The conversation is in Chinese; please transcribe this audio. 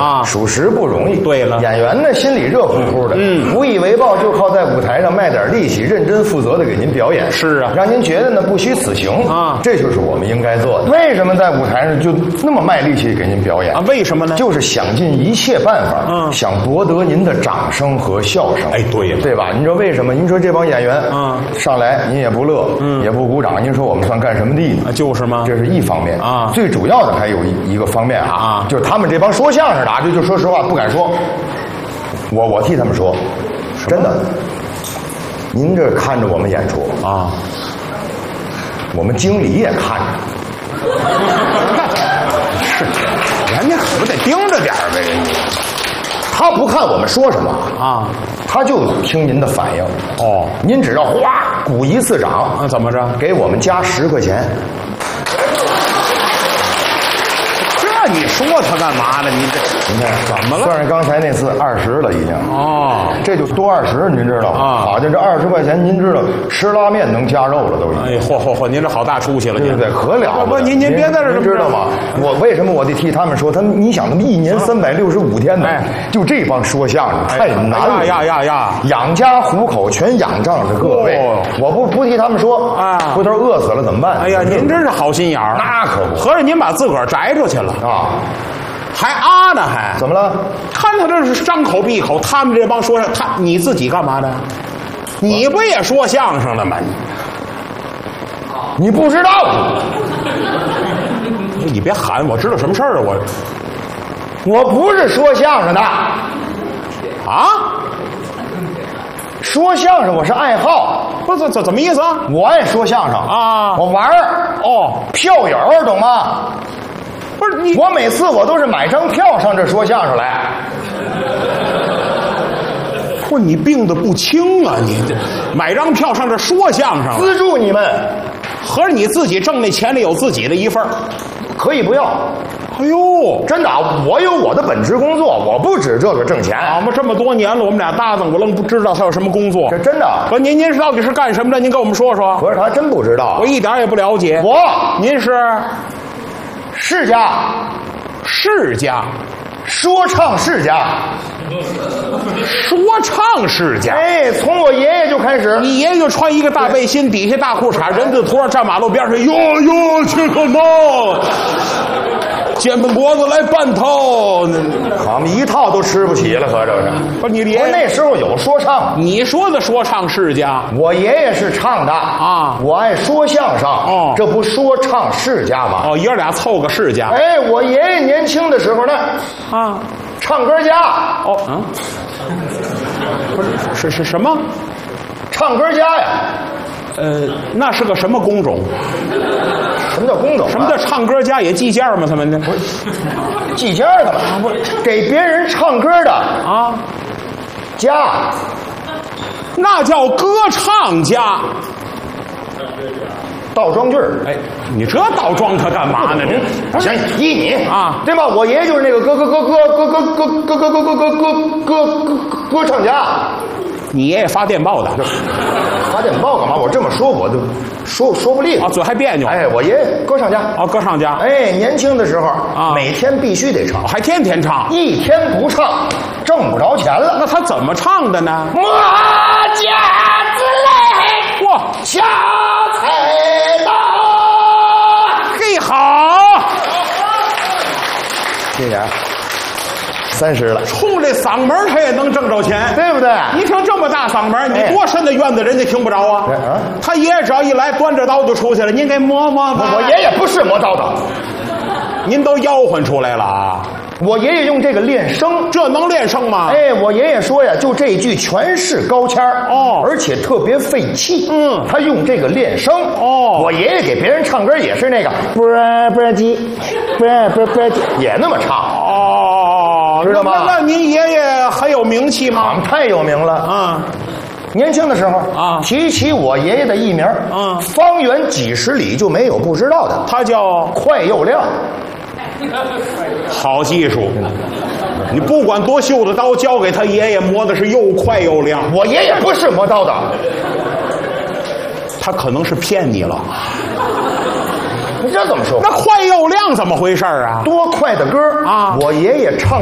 啊， 属实不容易。 对了， 演员呢心里热乎乎的，不以为报，就靠在舞台上卖点力气，认真负责的给您表演。 是啊， 让您觉得呢不虚此行啊， 这就是我们应该做的。为什么在舞台上就那么卖力气给您表演啊？为什么呢？ 就是想尽一切办法，想博得您的掌声和笑声。 哎，对了， 对吧？您说为什么？您说这帮演员，上来您也不乐，也不鼓掌，您说我们算干什么的呢？ 就是吗？ 这是一方面啊。 最主要的还有一个方面啊，就是他们这帮说相声的啊，就说实话不敢说。我替他们说，真的。您这看着我们演出啊， 我们经理也看着。 是，人家可不得盯着点呗，人家。 他不看我们说什么啊， 他就听您的反应。 哦， 您只要哗鼓一次掌， 怎么着？ 给我们加10块钱。 这你说他干嘛呢？你看怎么了？ 算是刚才那次20了已经。 哦， 这就多20，您知道吗？ 啊， 好像这20块钱，您知道吃拉面能加肉了都已经。 哎，嚯，您这好大出息了， 对不对？可了不， 您别在这您知道吗？我为什么我得替他们说？你想，他们一年365天呢，就这帮说相声太难了呀！ 养家糊口全仰仗着各位，我不替他们说啊，回头饿死了怎么办？ 哎呀，您真是好心眼儿。 那可不， 合着您把自个儿摘出去了啊， 还啊呢还？ 怎么了？ 看他这是张口闭口，他们这帮说相声，你自己干嘛的？你不也说相声的吗？ 你不知道？ 你别喊，我知道什么事儿啊！ 我不是说相声的啊。 说相声我是爱好， 不是怎么意思啊？ 我爱说相声啊，我玩儿票友懂吗？ 不是你， 我每次我都是买张票上这说相声来。 不，你病得不轻啊！你这买张票上这说相声， 资助你们， 合着你自己挣那钱里有自己的一份儿， 可以不要。 哎呦， 真的，我有我的本职工作，我不指这个挣钱。 我们这么多年了，我们俩搭档，我愣不知道他有什么工作。 这真的。 不，您到底是干什么的？您跟我们说说。 可是他真不知道， 我一点也不了解。您是世家，说唱世家， 说唱世家。 哎，从我爷爷就开始。 你爷爷就穿一个大背心，底下大裤衩，人字拖上站马路边上，哟，这个梦。煎饼果子来半套， 我们一套都吃不起了，合着是。 不是你爷爷那时候有说唱， 你说的说唱世家， 我爷爷是唱的啊，我爱说相声哦，这不说唱世家吗？ 哦，爷俩凑个世家。 哎，我爷爷年轻的时候呢， 啊， 唱歌家哦，不是什么？ 唱歌家呀。 那是个什么工种？ 什么叫工种？ 什么叫唱歌家？也计件吗？他们呢？ 计件干嘛？不是给别人唱歌的啊，家， 那叫歌唱家。 倒装句儿， 哎，你这倒装它干嘛呢？ 这行，依你啊， 对吧？我爷爷就是那个歌唱家。 你爷爷发电报的， 发电报干嘛？我这么说我就说不利啊，嘴还别扭。 哎，我爷爷歌唱家啊，歌唱家。 哎，年轻的时候啊，每天必须得唱， 还天天唱， 一天不唱挣不着钱了。 那他怎么唱的呢？ 磨家子嘞， 哇， 小菜刀， 嘿好， 今年30了， 冲这嗓门他也能挣着钱， 对不对？ 你听这么大嗓门，你多深的院子人家听不着啊！他爷爷只要一来，端着刀就出去了。您给磨磨吧。 我爷爷不是磨刀的， 您都吆喝出来了啊！ 我爷爷用这个练声， 这能练声吗？ 哎，我爷爷说呀，就这一句全是高腔哦，而且特别费气。他用这个练声哦。我爷爷给别人唱歌也是那个不叽，也那么唱哦， 知道吗？ 那您爷爷很有名气吗？ 太有名了啊！年轻的时候啊，提起我爷爷的艺名，方圆几十里就没有不知道的。他叫快又亮。 好技术，你不管多锈的刀，交给他爷爷磨的是又快又亮。 我爷爷不是磨刀的， 他可能是骗你了。 你这怎么说？ 那快又亮怎么回事啊？ 多快的歌啊！我爷爷唱。